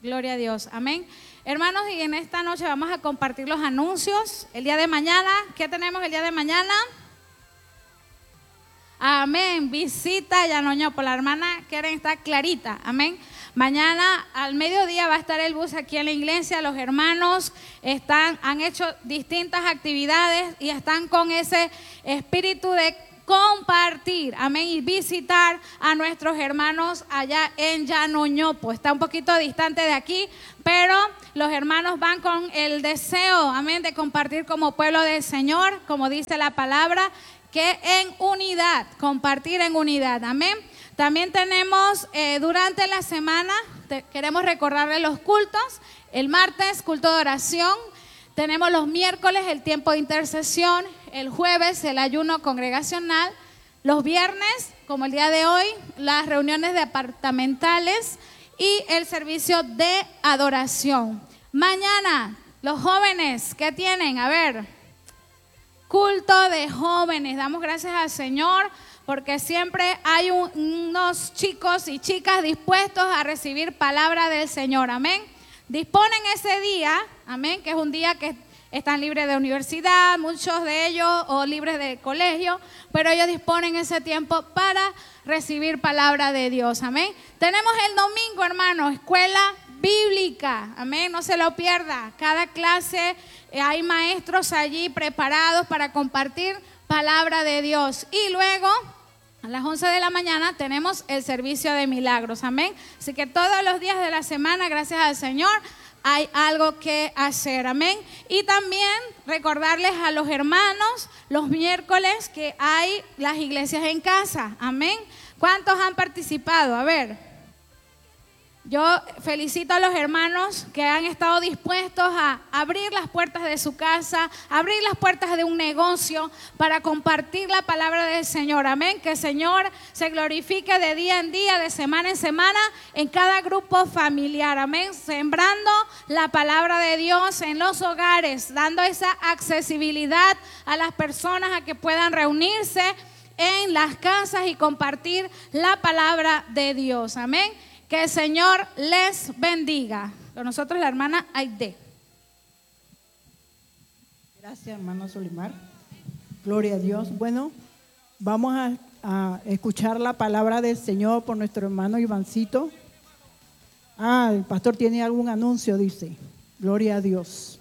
Gloria a Dios, amén. Hermanos, y en esta noche vamos a compartir los anuncios. El día de mañana, ¿qué tenemos el día de mañana? Amén, visita a Llanoñopo. La hermana Keren está clarita, amén. Mañana al mediodía va a estar el bus aquí en la iglesia. Los hermanos han hecho distintas actividades y están con ese espíritu de compartir, amén, y visitar a nuestros hermanos allá en Llanoñopo. Está un poquito distante de aquí, pero los hermanos van con el deseo, amén, de compartir como pueblo del Señor, como dice la palabra, que en unidad, compartir en unidad, amén. También tenemos durante la semana, queremos recordarles los cultos. El martes, culto de oración. Tenemos los miércoles el tiempo de intercesión, el jueves el ayuno congregacional, los viernes, como el día de hoy, las reuniones departamentales y el servicio de adoración. Mañana, los jóvenes, ¿qué tienen? A ver, culto de jóvenes. Damos gracias al Señor porque siempre hay unos chicos y chicas dispuestos a recibir palabra del Señor, amén. Disponen ese día, amén, que es un día que están libres de universidad, muchos de ellos, o libres de colegio, pero ellos disponen ese tiempo para recibir palabra de Dios, amén. Tenemos el domingo, hermanos, escuela bíblica, amén, no se lo pierda. Cada clase hay maestros allí preparados para compartir palabra de Dios. Y luego a las 11 de la mañana tenemos el servicio de milagros, amén. Así que todos los días de la semana, gracias al Señor, hay algo que hacer, amén. Y también recordarles a los hermanos los miércoles que hay las iglesias en casa, amén. ¿Cuántos han participado? A ver. Yo felicito a los hermanos que han estado dispuestos a abrir las puertas de su casa, abrir las puertas de un negocio para compartir la palabra del Señor, amén. Que el Señor se glorifique de día en día, de semana en semana, en cada grupo familiar, amén. Sembrando la palabra de Dios en los hogares, dando esa accesibilidad a las personas a que puedan reunirse en las casas y compartir la palabra de Dios, amén. Que el Señor les bendiga. Con nosotros la hermana Aide. Gracias, hermano Solimar. Gloria a Dios. Bueno, vamos a escuchar la palabra del Señor por nuestro hermano Ivancito. El pastor tiene algún anuncio, dice. Gloria a Dios.